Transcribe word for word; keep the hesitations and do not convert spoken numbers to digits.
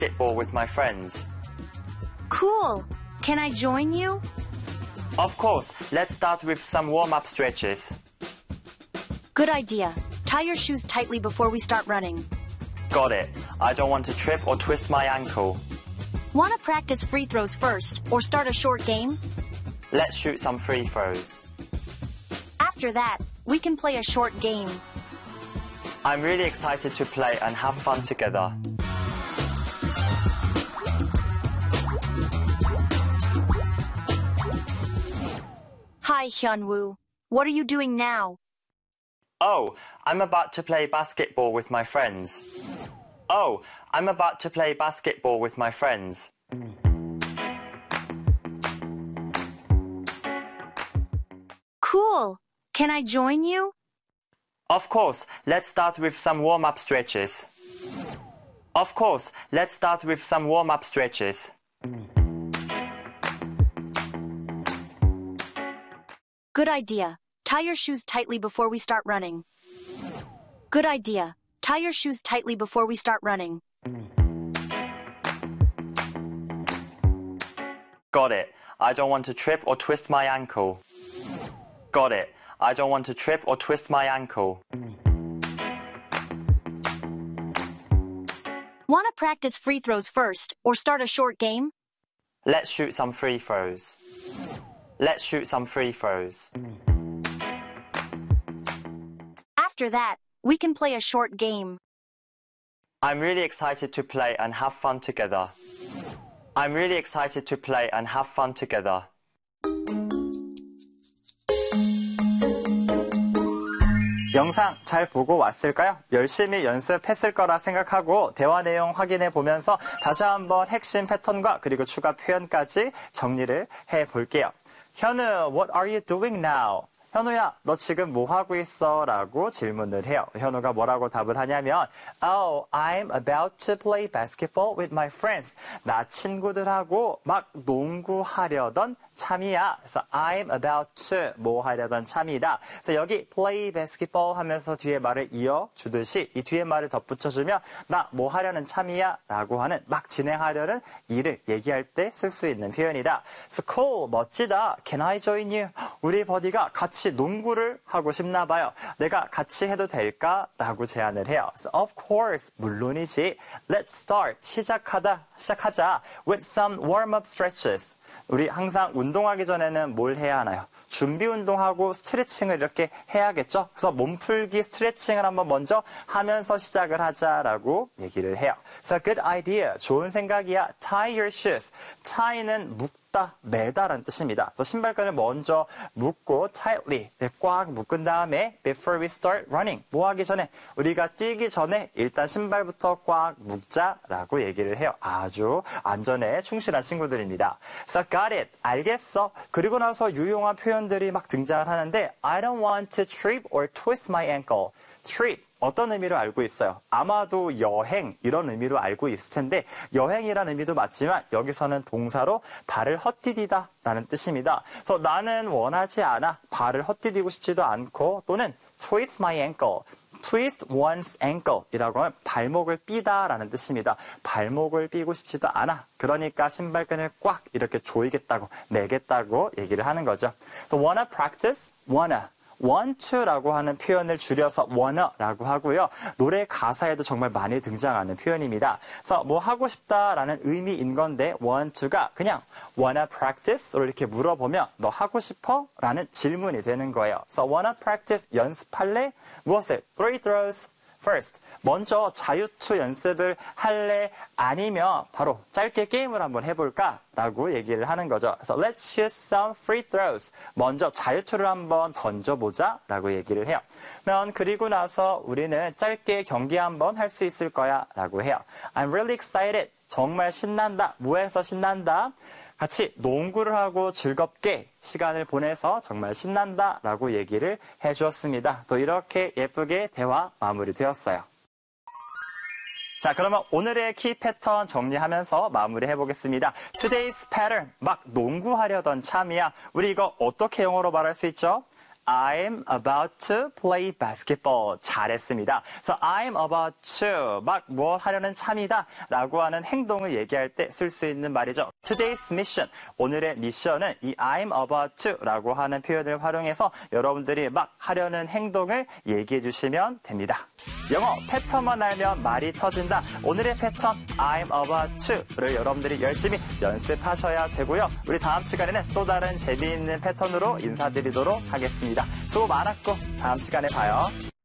basketball with my friends. Cool. Can I join you? Of course. Let's start with some warm-up stretches. Good idea. Tie your shoes tightly before we start running. Got it. I don't want to trip or twist my ankle. Want to practice free throws first or start a short game? Let's shoot some free throws. After that, we can play a short game. I'm really excited to play and have fun together. Hi, Hyunwoo. What are you doing now? Oh, I'm about to play basketball with my friends. Oh, I'm about to play basketball with my friends. Cool. Can I join you? Of course. Let's start with some warm-up stretches. Of course. Let's start with some warm-up stretches. Good idea. Tie your shoes tightly before we start running. Good idea. Tie your shoes tightly before we start running. Got it. I don't want to trip or twist my ankle. Got it. I don't want to trip or twist my ankle. Want to practice free throws first or start a short game? Let's shoot some free throws. Let's shoot some free throws. After that, we can play a short game. I'm really excited to play and have fun together. I'm really excited to play and have fun together. 영상 잘 보고 왔을까요? 열심히 연습했을 거라 생각하고 대화 내용 확인해 보면서 다시 한번 핵심 패턴과 그리고 추가 표현까지 정리를 해 볼게요. 현우, what are you doing now? 현우야, 너 지금 뭐 하고 있어? 라고 질문을 해요. 현우가 뭐라고 답을 하냐면 Oh, I'm about to play basketball with my friends. 나 친구들하고 막 농구하려던 참이야. 그래서 I'm about to 뭐 하려던 참이다. 그래서 여기 play basketball 하면서 뒤에 말을 이어주듯이 이 뒤에 말을 덧붙여주면 나 뭐 하려는 참이야 라고 하는 막 진행하려는 일을 얘기할 때 쓸 수 있는 표현이다. 그래서 cool, 멋지다. Can I join you? 우리 버디가 같이 농구를 하고 싶나 봐요. 내가 같이 해도 될까? 라고 제안을 해요. So of course, 물론이지. Let's start, 시작하다, 시작하자. With some warm-up stretches. 우리 항상 운동하기 전에는 뭘 해야 하나요? 준비 운동하고 스트레칭을 이렇게 해야겠죠? 그래서 몸풀기 스트레칭을 한번 먼저 하면서 시작을 하자라고 얘기를 해요. So good idea. 좋은 생각이야. Tie your shoes. tie는 묶다, 매다라는 뜻입니다. 그래서 신발끈을 먼저 묶고 tightly 꽉 묶은 다음에 before we start running. 뭐 하기 전에 우리가 뛰기 전에 일단 신발부터 꽉 묶자라고 얘기를 해요. 아주 안전에 충실한 친구들입니다. So got it. 알겠어. 그리고 나서 유용한 표현들이 막 등장을 하는데 I don't want to trip or twist my ankle. trip. 어떤 의미로 알고 있어요? 아마도 여행 이런 의미로 알고 있을 텐데 여행이라는 의미도 맞지만 여기서는 동사로 발을 헛디디다 라는 뜻입니다. 그래서 나는 원하지 않아. 발을 헛디디고 싶지도 않고 또는 twist my ankle. twist one's ankle 이라고 하면 발목을 삐다 라는 뜻입니다. 발목을 삐고 싶지도 않아. 그러니까 신발끈을 꽉 이렇게 조이겠다고 매겠다고 얘기를 하는 거죠. So wanna practice? wanna. want to라고 하는 표현을 줄여서 wanna라고 하고요. 노래 가사에도 정말 많이 등장하는 표현입니다. 그래서 뭐 하고 싶다라는 의미인 건데 want to가 그냥 wanna practice? 이렇게 물어보면 너 하고 싶어? 라는 질문이 되는 거예요. 그래서 wanna practice 연습할래? 무엇을? free throws. first. 먼저 자유투 연습을 할래? 아니면 바로 짧게 게임을 한번 해볼까? 라고 얘기를 하는 거죠. 그래서 let's shoot some free throws. 먼저 자유투를 한번 던져보자 라고 얘기를 해요. 그러면 그리고 나서 우리는 짧게 경기 한번 할 수 있을 거야 라고 해요. I'm really excited. 정말 신난다. 뭐해서 신난다? 같이 농구를 하고 즐겁게 시간을 보내서 정말 신난다 라고 얘기를 해주었습니다. 또 이렇게 예쁘게 대화 마무리되었어요. 자, 그러면 오늘의 키 패턴 정리하면서 마무리해 보겠습니다. Today's pattern, 막 농구하려던 참이야. 우리 이거 어떻게 영어로 말할 수 있죠? I'm about to play basketball. 잘했습니다. 그래서 I'm about to 막 뭐 하려는 참이다 라고 하는 행동을 얘기할 때 쓸 수 있는 말이죠. Today's mission. 오늘의 미션은 이 I'm about to 라고 하는 표현을 활용해서 여러분들이 막 하려는 행동을 얘기해 주시면 됩니다. 영어 패턴만 알면 말이 터진다. 오늘의 패턴 I'm about to를 여러분들이 열심히 연습하셔야 되고요. 우리 다음 시간에는 또 다른 재미있는 패턴으로 인사드리도록 하겠습니다. 수고 많았고 다음 시간에 봐요.